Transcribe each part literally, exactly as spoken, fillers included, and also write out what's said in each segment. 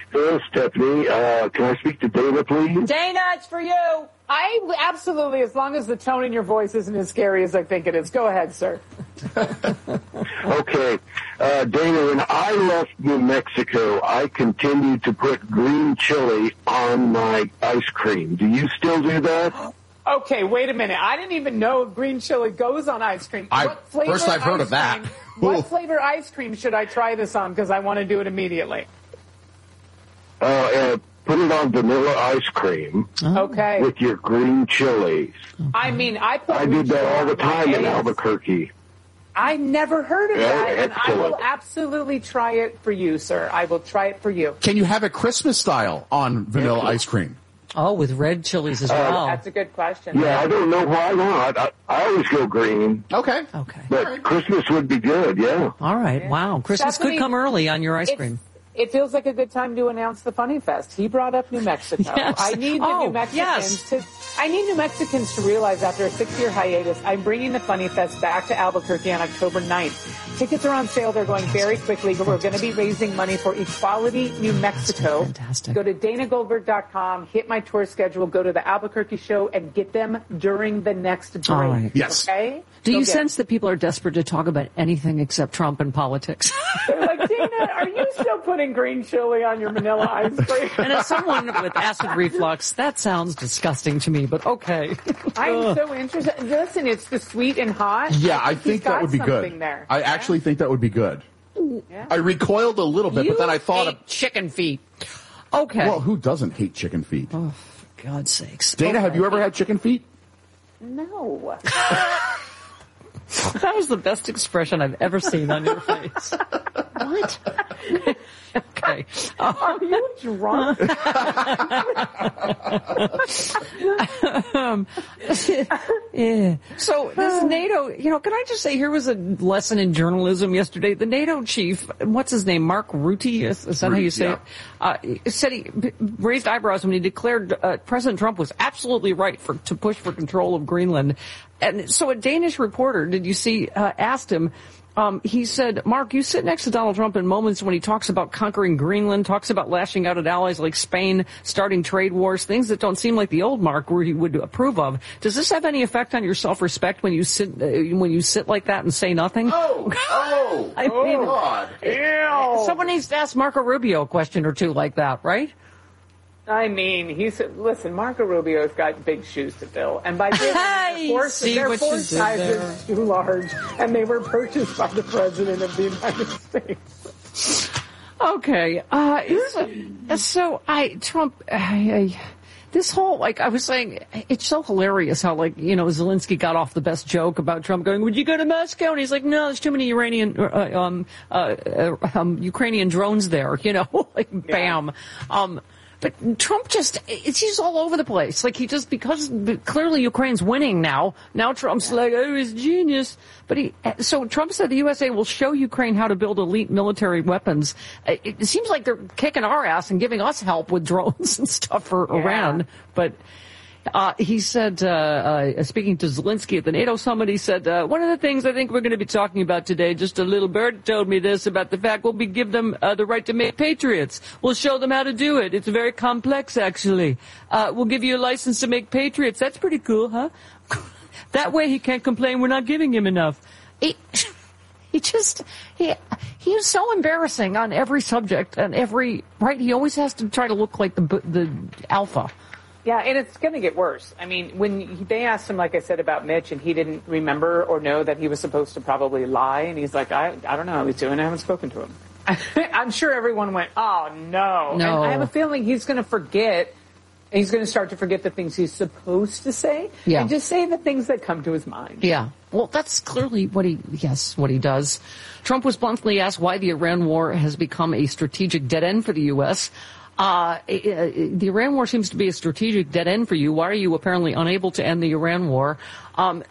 Hello, Stephanie. Uh, can I speak to Dana, please? Dana, it's for you. I absolutely, as long as the tone in your voice isn't as scary as I think it is. Go ahead, sir. Okay. Uh, Dana, when I left New Mexico, I continued to put green chili on my ice cream. Do you still do that? Okay, wait a minute. I didn't even know green chili goes on ice cream. I, what flavor first I've heard ice of that. Cream, what flavor ice cream should I try this on? Because I want to do it immediately. Uh, uh, put it on vanilla ice cream. Okay. With your green chilies. I mean, I put I did that all the time in Albuquerque. I never heard of Yeah, that, and I will excellent. absolutely try it for you, sir. I will try it for you. Can you have it Christmas style on vanilla ice cream? Oh, with red chilies as Uh, well. That's a good question. Yeah, I don't know why not. I, I always go green. Okay. Okay. But Christmas would be good, yeah. All right. Wow. Christmas Stephanie, could come early on your ice it's- cream. It feels like a good time to announce the Funny Fest. He brought up New Mexico. Yes. I need the Oh, New Mexicans yes. to. I need New Mexicans to realize after a six-year hiatus, I'm bringing the Funny Fest back to Albuquerque on October ninth. Tickets are on sale. They're going very quickly. We're going to be raising money for Equality New Mexico. Fantastic. Go to dana goldberg dot com, hit my tour schedule, go to the Albuquerque show, and get them during the next break. All right. Yes. Okay? Do Go you get sense that people are desperate to talk about anything except Trump and politics? They're like, Dana, are you still putting green chili on your vanilla ice cream? And as someone with acid reflux, that sounds disgusting to me, but okay. I'm so interested. Listen, it's the sweet and hot. Yeah, I He's think that got would be something good. There. I actually think that would be good. Yeah. I recoiled a little bit, You but then I thought, ate chicken feet. Okay. well, who doesn't hate chicken feet? Oh, for God's sakes. Dana, Okay. have you ever had chicken feet? No. That was the best expression I've ever seen on your face. What? Okay. Are you drunk? um, yeah. So this NATO, you know, can I just say, here was a lesson in journalism yesterday. The NATO chief, what's his name, Mark Rutte, is, is that how you say yeah. it? Uh, he said he b- raised eyebrows when he declared uh, President Trump was absolutely right for to push for control of Greenland. And so a Danish reporter, did you see, uh, asked him, Um, he said, Mark, you sit next to Donald Trump in moments when he talks about conquering Greenland, talks about lashing out at allies like Spain, starting trade wars, things that don't seem like the old Mark where he would approve of. Does this have any effect on your self-respect when you sit uh, when you sit like that and say nothing? Oh, oh, I mean, oh, God. Ew. Someone needs to ask Marco Rubio a question or two like that, right? I mean, he's listen. Marco Rubio's got big shoes to fill, and by big, Hey, they're four, see they're what four you did sizes too large, and they were purchased by the president of the United States. Okay. Uh, so, so I Trump. I, I, this whole, like I was saying, it's so hilarious how, like, you know, Zelensky got off the best joke about Trump going, would you go to Moscow? And he's like, no, there's too many Iranian, uh, um, uh, uh, um, Ukrainian drones there, you know, like, bam. Um, but Trump just, it's just all over the place. Like, he just, because clearly Ukraine's winning now, now Trump's like, oh, he's genius. But he, so Trump said the U S A will show Ukraine how to build elite military weapons. It, it seems like they're kicking our ass and giving us help with drones and stuff for Yeah. Iran. But uh, he said, uh, uh, speaking to Zelensky at the NATO summit, he said, uh, one of the things I think we're going to be talking about today, just a little bird told me this about the fact we'll be give them uh, the right to make patriots. We'll show them how to do it. It's very complex, actually. Uh, we'll give you a license to make patriots. That's pretty cool, huh? That way he can't complain we're not giving him enough. He, he just, he, he is so embarrassing on every subject and every, right? He always has to try to look like the, the alpha. Yeah, and it's going to get worse. I mean, when he, they asked him, like I said, about Mitch, and he didn't remember or know that he was supposed to probably lie, and he's like, I, I don't know how he's doing. I haven't spoken to him. I'm sure everyone went, oh, no. No. And I have a feeling he's going to forget. He's going to start to forget the things he's supposed to say, Yeah. and just say the things that come to his mind. Yeah. Well, that's clearly what he, yes, what he does. Trump was bluntly asked why the Iran war has become a strategic dead end for the U S Uh, the Iran war seems to be a strategic dead end for you. Why are you apparently unable to end the Iran war? Um,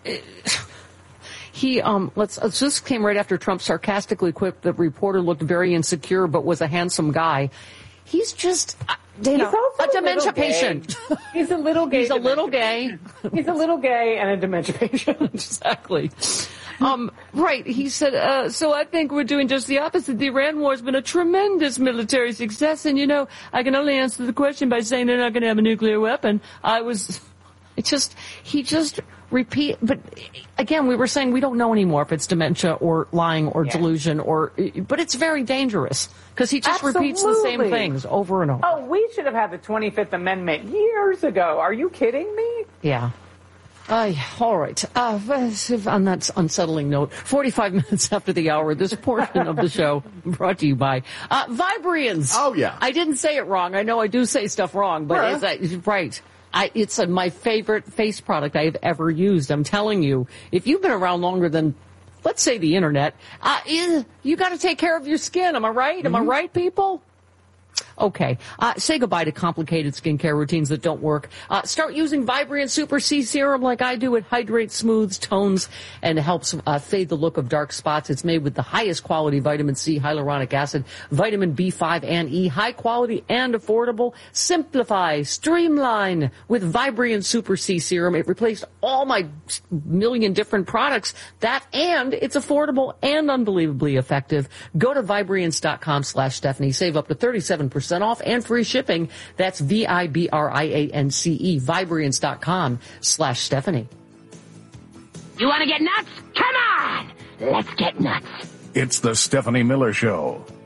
he, um, let's, this came right after Trump sarcastically quipped the reporter looked very insecure but was a handsome guy. He's just, uh, Dana, He's also a dementia little gay. patient. He's a little gay. He's a little dementia gay. patient. He's a little gay and a dementia patient. Exactly. Um, right. He said, uh, so I think we're doing just the opposite. The Iran war has been a tremendous military success. And, you know, I can only answer the question by saying they're not going to have a nuclear weapon. I was, it just, he just repeat, but again, we were saying we don't know anymore if it's dementia or lying or yeah. delusion or, but it's very dangerous because he just Absolutely. repeats the same things over and over. Oh, we should have had the twenty-fifth Amendment years ago. Are you kidding me? Yeah. Uh, all right. Uh, on that unsettling note, forty-five minutes after the hour, this portion of the show brought to you by uh, Vibrians. Oh, yeah. I didn't say it wrong. I know I do say stuff wrong, but Right. it's, uh, right. I, it's uh, my favorite face product I have ever used. I'm telling you, if you've been around longer than, let's say, the internet, uh, you, you got to take care of your skin. Am I right? Am mm-hmm. I right, people? Okay. Uh, say goodbye to complicated skincare routines that don't work. Uh, start using Vibrant Super C Serum like I do. It hydrates, smooths, tones, and helps uh, fade the look of dark spots. It's made with the highest quality vitamin C, hyaluronic acid, vitamin B five, and E. High quality and affordable. Simplify, streamline with Vibrant Super C Serum. It replaced all my million different products. That, and it's affordable and unbelievably effective. Go to Vibriance.com slash Stephanie. Save up to thirty-seven percent off and free shipping. That's V I B R I A N C E, Vibriance.com slash Stephanie. You want to get nuts? Come on! Let's get nuts. It's the Stephanie Miller Show.